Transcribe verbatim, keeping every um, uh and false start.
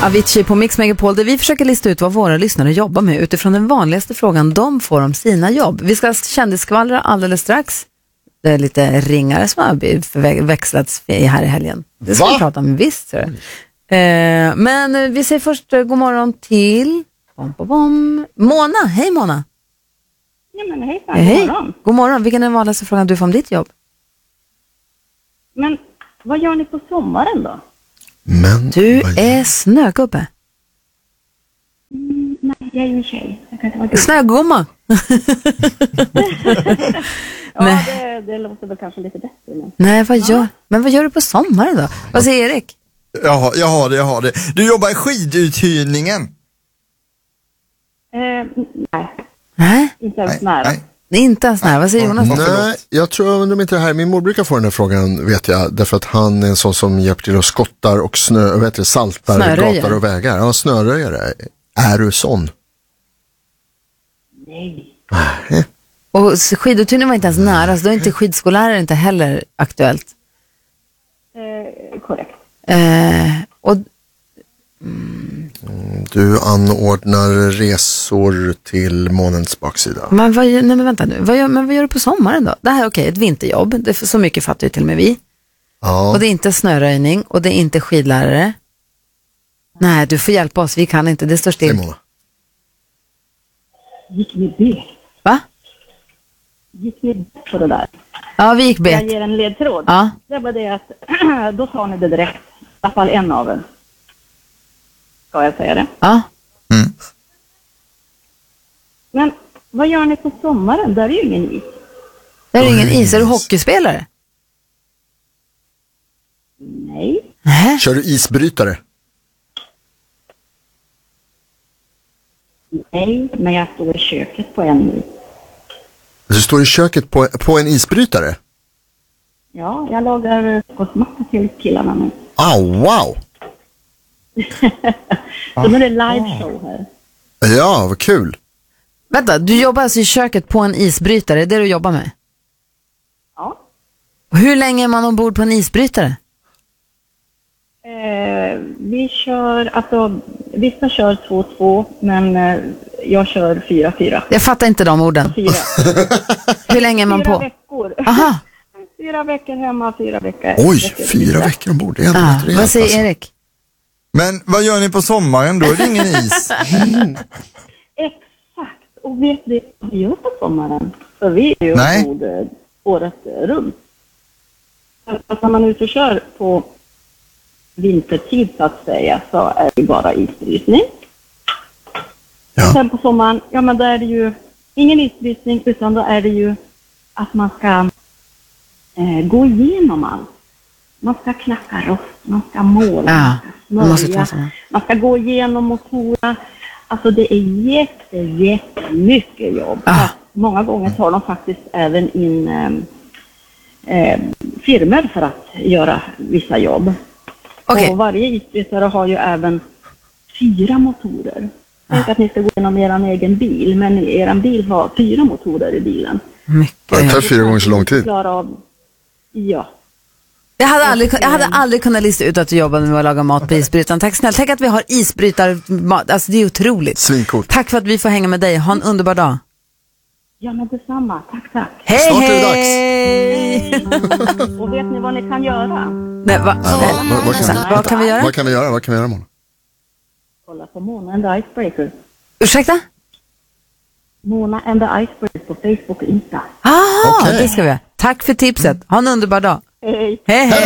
Avicii på Mix Megapol, där vi försöker lista ut vad våra lyssnare jobbar med utifrån den vanligaste frågan de får om sina jobb. Vi ska kändisskvallra alldeles strax. Det är lite ringare som har växlats här i helgen. Det ska Va? vi prata om, visst. Eh, men vi säger först eh, god morgon till bom, bom, bom. Mona. Hej Mona. Ja, men hej, fan, hej. God morgon. God morgon. Vilken är den vanligaste frågan du får om ditt jobb? Men vad gör ni på sommaren då? Men, du är snögubbe. Mm, nej, jag är ju en tjej. Jag kan inte vara snögumma. ja, det, det låter väl kanske lite bättre. Men, nej, vad gör, ja. men vad gör du på sommaren då? Vad säger Erik? Jag har, jag har det, jag har det. Du jobbar i skiduthyrningen. Eh, nej. Nej? Inte ens nära. Nej. Det är inte ens nära. Vad säger Jonas? Nej, jag tror att de inte är här. Min mor brukar få den här frågan, vet jag. Därför att han är en sån som hjälper till att skottar och snö, vet du, saltar snöröjare. gator och vägar. Ja, snöröjare. Är du sån? Nej. Nej. Och skiduthyrningen var inte ens nära, så då är inte skidskollärare inte heller aktuellt. Eh, korrekt. Eh, och mm. Du anordnar resor till månens baksida. Men vad, nej men vänta nu, vad gör, men vad gör du på sommaren då? Det här är okej, ett vinterjobb, det är så mycket fattar ju till och med vi. Ja. Och det är inte snöröjning och det är inte skidlärare. Nej, du får hjälpa oss, vi kan inte, det står still. Simona. Gick ni bet? Va? Gick ni bet på det där? Ja, vi gick bet. Jag ger en ledtråd. Ja. Det var det att då sa ni det direkt. I alla fall en av er. Ska jag säga det? Ja. Mm. Men vad gör ni på sommaren? Där är ju ingen is. Där är ingen is. Är du hockeyspelare? Nej. Nä? Kör du isbrytare? Nej, men jag står i köket på en nu. Du står i köket på, på en isbrytare? Ja, jag lagar kostmatta till killarna nu. Ah, wow! Så nu är det live show här. Ja, vad kul. Vänta, du jobbar alltså i köket på en isbrytare, är det du jobbar med? Ja. Och hur länge är man ombord på en isbrytare? Eh, vi kör, alltså, vissa kör två två, men eh, jag kör fyra fyra. Jag fattar inte de orden. Fyra. Hur länge är man fyra på? Veckor. Aha. Fyra veckor hemma, fyra veckor. Oj, fyra veckor ombord. Det är ändå Ah, rätt rejält, vad säger alltså. Erik? Men vad gör ni på sommaren? Då är det ingen is. Exakt. Och vet du vad vi gör på sommaren? För vi är ju Nej. ombord eh, året runt. Alltså, när man är ute och kör på vintertid så att säga, så är det bara isbrytning. Ja. Sen på sommaren, ja men då är det ju ingen isbrytning, utan då är det ju att man ska eh, gå igenom allt. Man ska knacka rost, man ska måla, Ja, man man ska måste smörja, ta såna. man ska gå igenom motorerna. Alltså det är jätte, jättemycket jobb. Ah. Många gånger tar de faktiskt även in eh, eh, firmor för att göra vissa jobb. Okej. Och varje isbrytare har ju även fyra motorer. Tänk att ni ska gå igenom er egen bil, men er bil har fyra motorer i bilen. Mycket. Det tar fyra gånger så lång tid. Klara av, ja. Jag hade, aldrig, jag hade aldrig kunnat lista ut att du jobbar med att laga mat på isbrytaren. Tack snälla. Tänk att vi har isbrytarmat. Alltså det är otroligt. Svinkort. Tack för att vi får hänga med dig. Ha en underbar dag. Ja, men detsamma. Tack, tack. Hej, Snart är det hej! dags. Och vet ni vad ni kan göra? Nej, va? Ja, vad, vad, vad, kan vi, Vad kan vi göra? vad kan vi göra? Vad kan vi göra, Mona? Kolla på Mona and the Icebreaker. Ursäkta? Mona and the Icebreaker på Facebook och Insta. Ah, Okej. det ska vi göra. Tack för tipset. Ha en underbar dag. Hej. Hej, hej!